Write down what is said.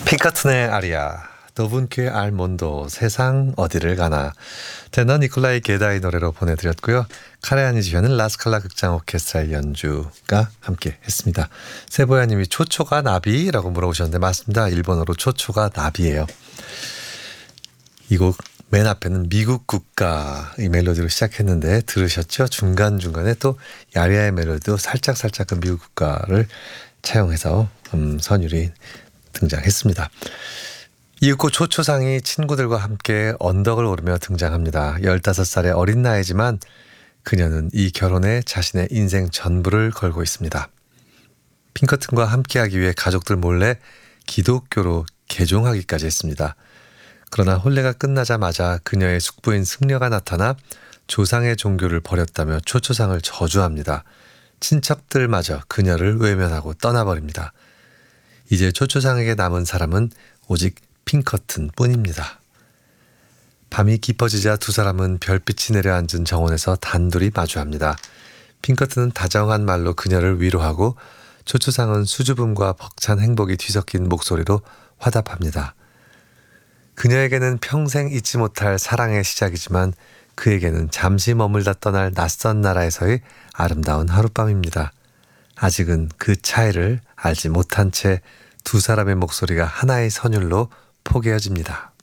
핑커튼의 아리아, 노분큐의 알몬도, 세상 어디를 가나, 테너 니콜라이 게다의 노래로 보내드렸고요. 카레아니 지휘하는 라스칼라 극장 오케스트라의 연주가 함께 했습니다. 세보야님이 초초가 나비라고 물어보셨는데 맞습니다. 일본어로 초초가 나비예요. 이 곡 맨 앞에는 미국 국가 이 멜로디로 시작했는데 들으셨죠? 중간중간에 또 아리아의 멜로디도 살짝 그 미국 국가를 차용해서 선율이 등장했습니다. 이윽고 초초상이 친구들과 함께 언덕을 오르며 등장합니다. 15살의 어린 나이지만 그녀는 이 결혼에 자신의 인생 전부를 걸고 있습니다. 핑커튼과 함께하기 위해 가족들 몰래 기독교로 개종하기까지 했습니다. 그러나 혼례가 끝나자마자 그녀의 숙부인 승려가 나타나 조상의 종교를 버렸다며 초초상을 저주합니다. 친척들마저 그녀를 외면하고 떠나버립니다. 이제 초초상에게 남은 사람은 오직 핑커튼 뿐입니다. 밤이 깊어지자 두 사람은 별빛이 내려앉은 정원에서 단둘이 마주합니다. 핑커튼은 다정한 말로 그녀를 위로하고 초초상은 수줍음과 벅찬 행복이 뒤섞인 목소리로 화답합니다. 그녀에게는 평생 잊지 못할 사랑의 시작이지만 그에게는 잠시 머물다 떠날 낯선 나라에서의 아름다운 하룻밤입니다. 아직은 그 차이를 알지 못한 채 두 사람의 목소리가 하나의 선율로 포개어집니다.